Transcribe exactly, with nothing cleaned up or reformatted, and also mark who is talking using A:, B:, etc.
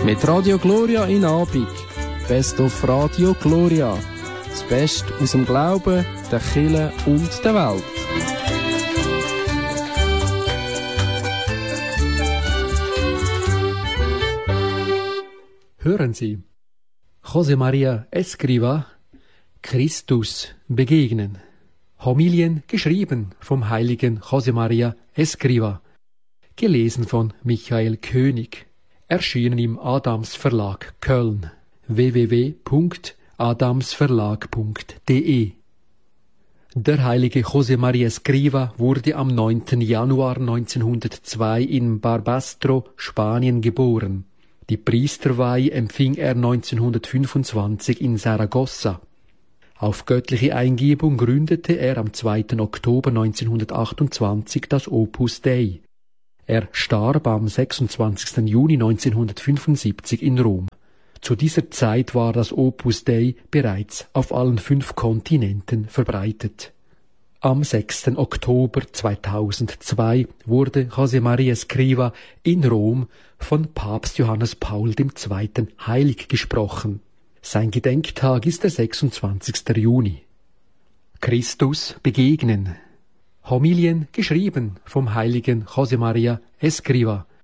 A: Mit Radio Gloria in Abig. Best of Radio Gloria. Das Beste aus dem Glauben, der Kirche und der Welt.
B: Hören Sie, José María Escrivá, Christus begegnen. Homilien geschrieben vom heiligen José María Escrivá, gelesen von Michael König, erschienen im Adams Verlag Köln, w w w punkt adamsverlag punkt d e. Der heilige José María Escrivá wurde am neunten Januar neunzehnhundertzwei in Barbastro, Spanien geboren. Die Priesterweihe empfing er neunzehnhundertfünfundzwanzig in Saragossa. Auf göttliche Eingebung gründete er am zweiten Oktober neunzehnhundertachtundzwanzig das Opus Dei. Er starb am sechsundzwanzigsten Juni neunzehnhundertfünfundsiebzig in Rom. Zu dieser Zeit war das Opus Dei bereits auf allen fünf Kontinenten verbreitet. Am sechsten Oktober zweitausendzwei wurde José María Escrivá in Rom von Papst Johannes Paul der Zweite heilig gesprochen. Sein Gedenktag ist der sechsundzwanzigsten Juni. Christus begegnen. Homilien geschrieben vom heiligen José María Escrivá,